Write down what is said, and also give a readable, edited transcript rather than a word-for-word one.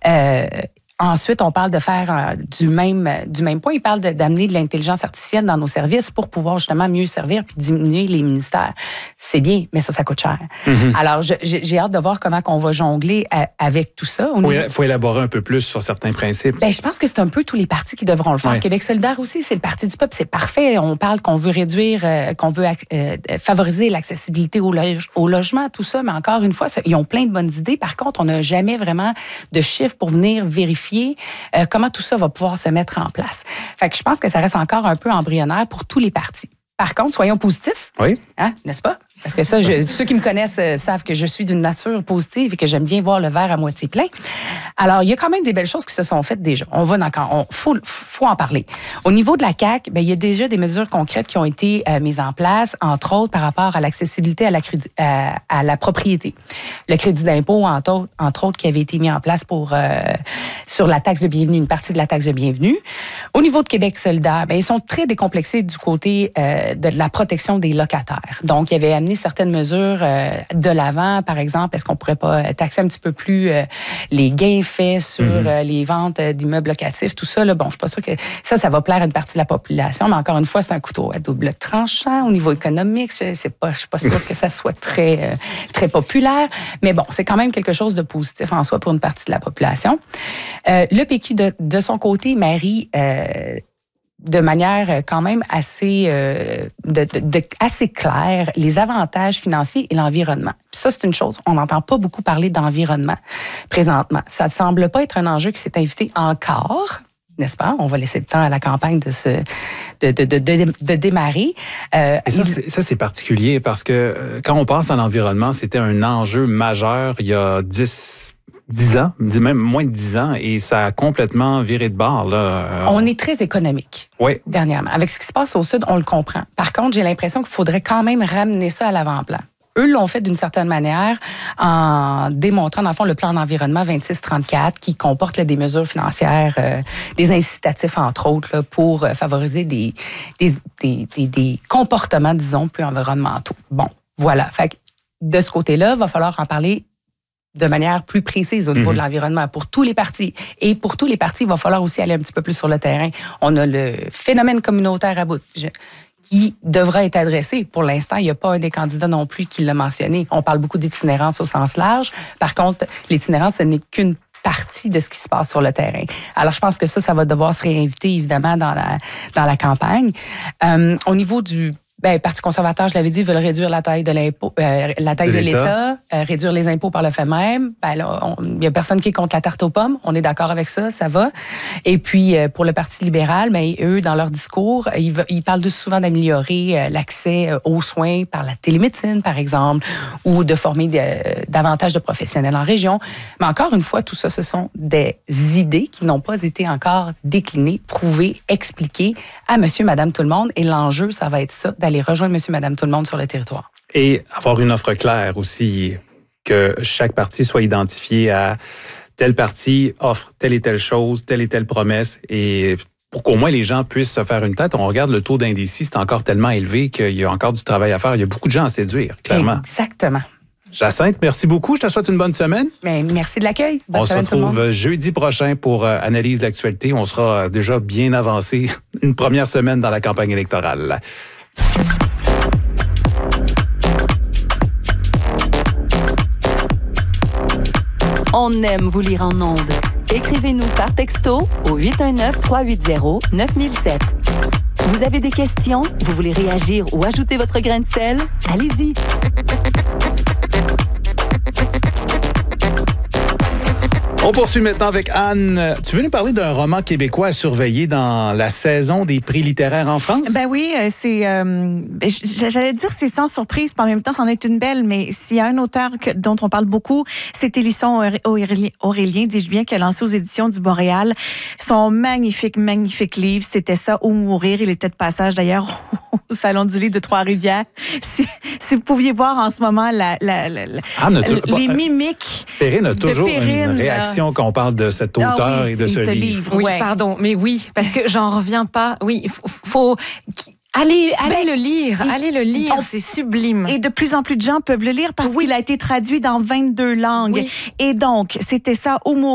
Ensuite, on parle de faire du même point. Il parle d'amener de l'intelligence artificielle dans nos services pour pouvoir justement mieux servir puis diminuer les ministères. C'est bien, mais ça coûte cher. Mm-hmm. Alors, j'ai hâte de voir comment on va jongler avec tout ça. Il faut élaborer un peu plus sur certains principes. Je pense que c'est un peu tous les partis qui devront le faire. Ouais. Québec solidaire aussi, c'est le Parti du peuple. C'est parfait. On parle qu'on veut réduire, qu'on veut favoriser l'accessibilité au logement, tout ça. Mais encore une fois, ils ont plein de bonnes idées. Par contre, on n'a jamais vraiment de chiffres pour venir vérifier comment tout ça va pouvoir se mettre en place. Fait que je pense que ça reste encore un peu embryonnaire pour tous les partis. Par contre, soyons positifs, oui. N'est-ce pas? Parce que ça, ceux qui me connaissent savent que je suis d'une nature positive et que j'aime bien voir le verre à moitié plein. Alors, il y a quand même des belles choses qui se sont faites déjà. Faut en parler. Au niveau de la CAQ, il y a déjà des mesures concrètes qui ont été mises en place, entre autres par rapport à l'accessibilité à la propriété. Le crédit d'impôt, entre autres, qui avait été mis en place sur la taxe de bienvenue, une partie de la taxe de bienvenue. Au niveau de Québec solidaire, ils sont très décomplexés du côté de la protection des locataires. Donc, il y avait amené certaines mesures de l'avant. Par exemple, est-ce qu'on pourrait pas taxer un petit peu plus les gains faits sur les ventes d'immeubles locatifs, tout ça. Là, bon, je suis pas sûre que ça va plaire à une partie de la population, mais encore une fois, c'est un couteau à double tranchant au niveau économique. Je suis pas sûre que ça soit très, très populaire, mais bon, c'est quand même quelque chose de positif en soi pour une partie de la population. Le PQ, de son côté, marie de manière quand même assez claire les avantages financiers et l'environnement. Puis ça, c'est une chose. On n'entend pas beaucoup parler d'environnement présentement. Ça ne semble pas être un enjeu qui s'est invité encore, n'est-ce pas? On va laisser le temps à la campagne de démarrer. Et ça, c'est particulier parce que quand on pense à l'environnement, c'était un enjeu majeur il y a 10 ans, même moins de 10 ans, et ça a complètement viré de bord. Là. On est très économique, oui. Dernièrement. Avec ce qui se passe au Sud, on le comprend. Par contre, j'ai l'impression qu'il faudrait quand même ramener ça à l'avant-plan. Eux l'ont fait d'une certaine manière en démontrant, dans le fond, le plan d'environnement 2634 qui comporte des mesures financières, des incitatifs, entre autres, là, pour favoriser des comportements, disons, plus environnementaux. Bon, voilà. Fait que de ce côté-là, il va falloir en parler de manière plus précise au niveau de l'environnement pour tous les partis. Et pour tous les partis, il va falloir aussi aller un petit peu plus sur le terrain. On a le phénomène communautaire à bout qui devra être adressé. Pour l'instant, il n'y a pas un des candidats non plus qui l'a mentionné. On parle beaucoup d'itinérance au sens large. Par contre, l'itinérance, ce n'est qu'une partie de ce qui se passe sur le terrain. Alors, je pense que ça va devoir se réinviter, évidemment, dans la campagne. Au niveau du Parti conservateur, je l'avais dit, veulent réduire la taille de l'impôt, la taille de l'État, réduire les impôts par le fait même. Il n'y a personne qui est contre la tarte aux pommes. On est d'accord avec ça, ça va. Et puis, pour le Parti libéral, eux, dans leur discours, ils parlent souvent d'améliorer l'accès aux soins par la télémédecine, par exemple, ou de former davantage de professionnels en région. Mais encore une fois, tout ça, ce sont des idées qui n'ont pas été encore déclinées, prouvées, expliquées à monsieur, madame, tout le monde. Et l'enjeu, ça va être ça, d'aller rejoindre monsieur, madame, tout le monde sur le territoire. Et avoir une offre claire aussi, que chaque parti soit identifié à tel parti offre telle et telle chose, telle et telle promesse, et pour qu'au moins les gens puissent se faire une tête. On regarde le taux d'indécis, c'est encore tellement élevé qu'il y a encore du travail à faire. Il y a beaucoup de gens à séduire, clairement. Exactement. Jacinthe, merci beaucoup. Je te souhaite une bonne semaine. Merci de l'accueil. Bonne semaine, tout le monde. On se retrouve jeudi prochain pour analyse de l'actualité. On sera déjà bien avancé une première semaine dans la campagne électorale. On aime vous lire en ondes. Écrivez-nous par texto au 819-380-9007. Vous avez des questions? Vous voulez réagir ou ajouter votre grain de sel? Allez-y! On poursuit maintenant avec Anne. Tu veux nous parler d'un roman québécois à surveiller dans la saison des prix littéraires en France? Ben oui, j'allais dire c'est sans surprise, puis en même temps, c'en est une belle, mais s'il y a un auteur dont on parle beaucoup, c'est Hélisson Aurélien, dis-je bien, qui a lancé aux éditions du Boréal son magnifique livre. C'était ça, Où mourir. Il était de passage d'ailleurs au Salon du livre de Trois-Rivières. Si vous pouviez voir en ce moment les mimiques. Perrine a toujours une réaction quand on parle de cet auteur et de ce livre. Oui, pardon, mais oui, parce que j'en reviens pas. Oui, faut allez le lire, c'est sublime. Et de plus en plus de gens peuvent le lire parce qu'il a été traduit dans 22 langues. Oui. Et donc, c'était ça, Où mourir.